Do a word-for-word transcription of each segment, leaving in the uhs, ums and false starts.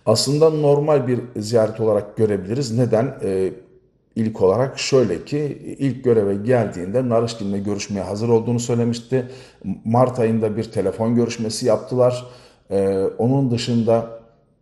Aslında normal bir ziyaret olarak görebiliriz. Neden? Ee, ilk olarak şöyle ki ilk göreve geldiğinde Narışkin'le görüşmeye hazır olduğunu söylemişti. Mart ayında bir telefon görüşmesi yaptılar. Ee, onun dışında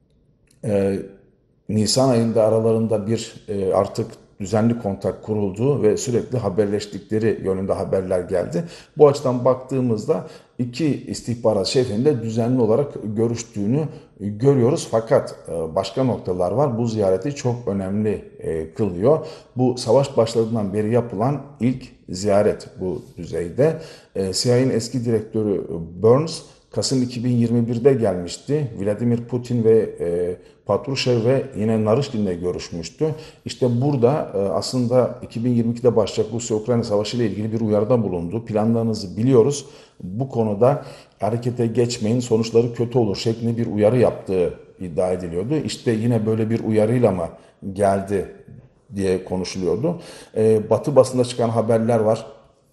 e, Nisan ayında aralarında bir e, artık düzenli kontak kuruldu ve sürekli haberleştikleri yönünde haberler geldi. Bu açıdan baktığımızda iki istihbarat şefinin de düzenli olarak görüştüğünü görüyoruz. Fakat e, başka noktalar var. Bu ziyareti çok önemli e, kılıyor. Bu savaş başladığından beri yapılan ilk ziyaret bu düzeyde. E, C I A'nin eski direktörü Burns Kasım iki bin yirmi birde gelmişti. Vladimir Putin ve e, Patrushev ve yine Narışkin'le görüşmüştü. İşte burada e, aslında iki bin yirmi ikide başlayacak Rusya-Ukrayna Savaşı ile ilgili bir uyarıda bulundu. Planlarınızı biliyoruz. Bu konuda harekete geçmeyin, sonuçları kötü olur şeklinde bir uyarı yaptığı iddia ediliyordu. İşte yine böyle bir uyarıyla mı geldi diye konuşuluyordu. E, Batı basında çıkan haberler var.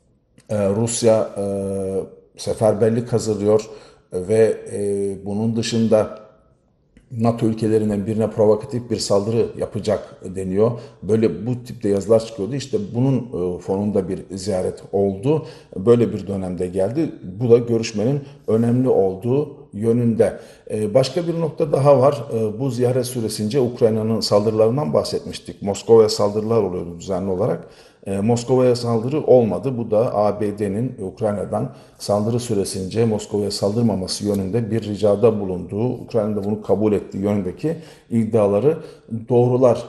E, Rusya e, seferberlik hazırlıyor ve e, bunun dışında NATO ülkelerinden birine provokatif bir saldırı yapacak deniyor. Böyle bu tipte yazılar çıkıyordu. İşte bunun e, fonunda bir ziyaret oldu. Böyle bir dönemde geldi. Bu da görüşmenin önemli olduğu yönünde. E, başka bir nokta daha var. E, bu ziyaret süresince Ukrayna'nın saldırılarından bahsetmiştik. Moskova'ya saldırılar oluyordu düzenli olarak. E, Moskova'ya saldırı olmadı. Bu da A B D'nin Ukrayna'dan saldırı süresince Moskova'ya saldırmaması yönünde bir ricada bulunduğu, Ukrayna'da bunu kabul ettiği yönündeki iddiaları doğrular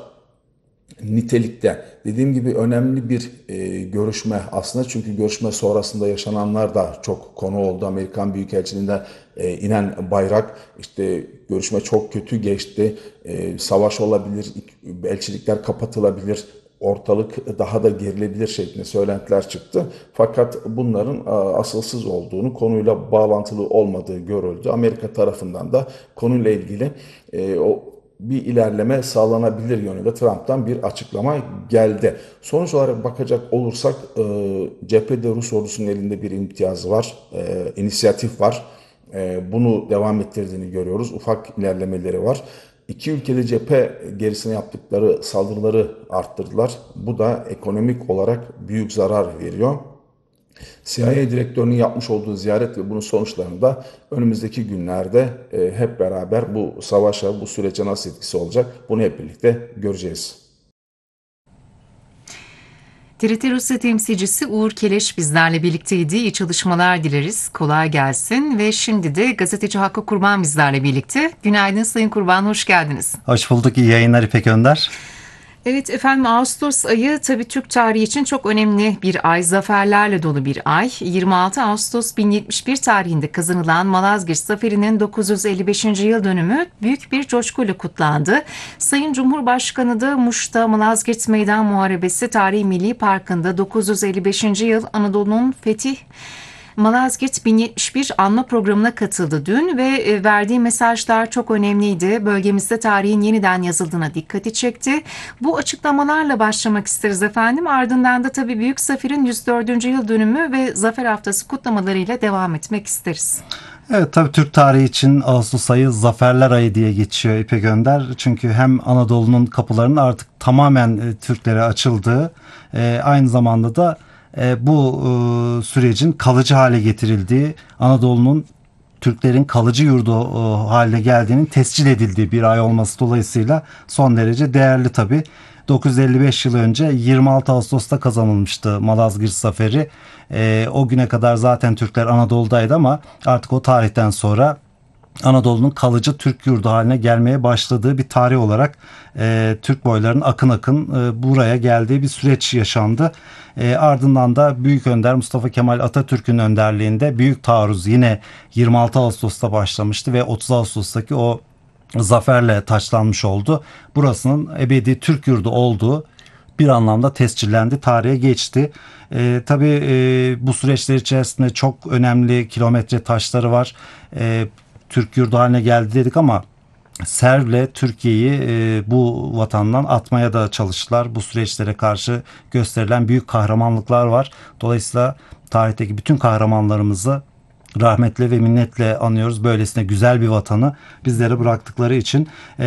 nitelikte. Dediğim gibi önemli bir e, görüşme aslında, çünkü görüşme sonrasında yaşananlar da çok konu oldu. Amerikan Büyükelçiliğinden e, inen bayrak, işte görüşme çok kötü geçti, e, savaş olabilir, elçilikler kapatılabilir, ortalık daha da gerilebilir şeklinde söylentiler çıktı. Fakat bunların asılsız olduğunu, konuyla bağlantılı olmadığı görüldü. Amerika tarafından da konuyla ilgili e, o bir ilerleme sağlanabilir yönünde Trump'tan bir açıklama geldi. Sonuç olarak bakacak olursak e, cephede Rus ordusunun elinde bir imtiyaz var, e, inisiyatif var. E, bunu devam ettirdiğini görüyoruz. Ufak ilerlemeleri var. İki ülkeli cephe gerisine yaptıkları saldırıları arttırdılar. Bu da ekonomik olarak büyük zarar veriyor. C I A direktörünün yapmış olduğu ziyaret ve bunun sonuçlarını da önümüzdeki günlerde e, hep beraber bu savaşa, bu sürece nasıl etkisi olacak, bunu hep birlikte göreceğiz. T R T Rusya temsilcisi Uğur Keleş bizlerle birlikteydi. İyi çalışmalar dileriz. Kolay gelsin. Ve şimdi de gazeteci Hakkı Kurban bizlerle birlikte. Günaydın Sayın Kurban, hoş geldiniz. Hoş bulduk. İyi yayınlar İpek Önder. Evet efendim, Ağustos ayı tabii Türk tarihi için çok önemli bir ay, zaferlerle dolu bir ay. yirmi altı Ağustos bin yetmiş bir tarihinde kazanılan Malazgirt Zaferi'nin dokuz yüz elli beşinci yıl dönümü büyük bir coşkuyla kutlandı. Sayın Cumhurbaşkanı da Muş'ta Malazgirt Meydan Muharebesi Tarihi Milli Parkı'nda dokuz yüz elli beşinci yıl Anadolu'nun fethi Malazgirt bin yetmiş bir anma programına katıldı dün ve verdiği mesajlar çok önemliydi. Bölgemizde tarihin yeniden yazıldığına dikkati çekti. Bu açıklamalarla başlamak isteriz efendim. Ardından da tabii Büyük Zafer'in yüz dördüncü yıl dönümü ve Zafer Haftası kutlamalarıyla devam etmek isteriz. Evet, tabii Türk tarihi için Ağustos ayı Zaferler ayı diye geçiyor İpek Önder. Çünkü hem Anadolu'nun kapılarının artık tamamen Türklere açıldığı, aynı zamanda da bu sürecin kalıcı hale getirildiği, Anadolu'nun Türklerin kalıcı yurdu haline geldiğinin tescil edildiği bir ay olması dolayısıyla son derece değerli tabii. dokuz yüz elli beş yıl önce yirmi altı Ağustos'ta kazanılmıştı Malazgirt Zaferi. O güne kadar zaten Türkler Anadolu'daydı ama artık o tarihten sonra Anadolu'nun kalıcı Türk yurdu haline gelmeye başladığı bir tarih olarak e, Türk boylarının akın akın e, buraya geldiği bir süreç yaşandı. E, ardından da Büyük Önder Mustafa Kemal Atatürk'ün önderliğinde Büyük Taarruz yine yirmi altı Ağustos'ta başlamıştı ve otuz Ağustos'taki o zaferle taçlanmış oldu. Burasının ebedi Türk yurdu olduğu bir anlamda tescillendi, tarihe geçti. E, tabii e, bu süreçler içerisinde çok önemli kilometre taşları var. E, Türk yurdu haline geldi dedik ama Serb'le Türkiye'yi e, bu vatandan atmaya da çalıştılar. Bu süreçlere karşı gösterilen büyük kahramanlıklar var. Dolayısıyla tarihteki bütün kahramanlarımızı rahmetle ve minnetle anıyoruz. Böylesine güzel bir vatanı bizlere bıraktıkları için.